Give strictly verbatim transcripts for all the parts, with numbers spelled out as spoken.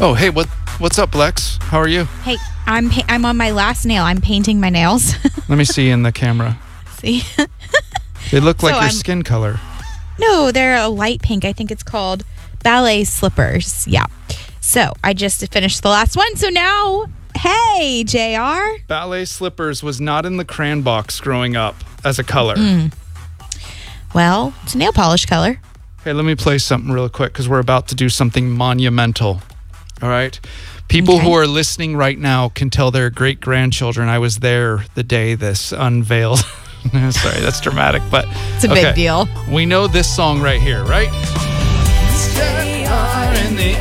Oh, hey, what what's up, Lex? How are you? Hey, I'm pa- I'm on my last nail. I'm painting my nails. Let me see in the camera. See? They look like So your I'm- skin color. No, they're a light pink. I think it's called ballet slippers. Yeah. So I just finished the last one. So now, hey, J R. Ballet slippers was not in the crayon box growing up as a color. Well, it's a nail polish color. Hey, let me play something real quick because we're about to do something monumental. All right? People Okay. who are listening right now can tell their great-grandchildren I was there the day this unveiled. Sorry, that's dramatic, but It's a okay. big deal. We know this song right here, right? In the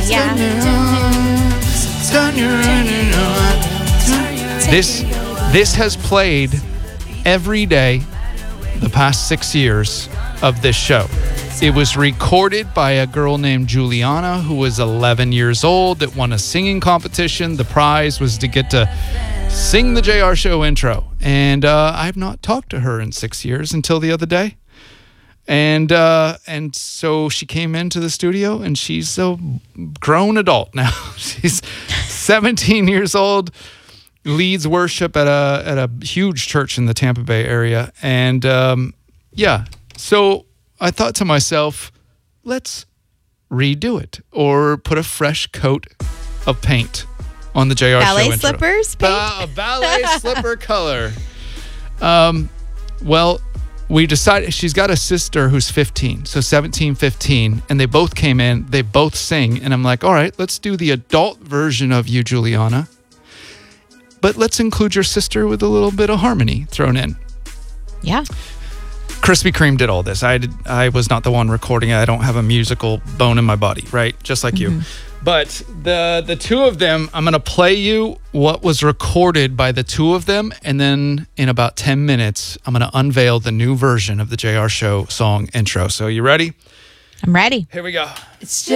This this has played every day the past six years of this show. It was recorded by a girl named Juliana who was eleven years old that won a singing competition. The prize was to get to sing the J R Show intro. And uh, I've not talked to her in six years until the other day. And uh, and so she came into the studio, and she's a grown adult now. She's seventeen years old, leads worship at a at a huge church in the Tampa Bay area. And um, yeah, so I thought to myself, let's redo it or put a fresh coat of paint on the J R Ballet Show intro. slippers paint? Ba- ballet slipper color. Um, well, we decided she's got a sister who's fifteen, so seventeen, fifteen, and they both came in, they both sing, and I'm like, all right, let's do the adult version of you, Juliana, but let's include your sister with a little bit of harmony thrown in. Yeah. Krispy Kreme did all this. I did, I was not the one recording it. I don't have a musical bone in my body, right? Just like you. But the the two of them, I'm going to play you what was recorded by the two of them. And then in about ten minutes, I'm going to unveil the new version of the J R Show song intro. So you ready? I'm ready. Here we go. It's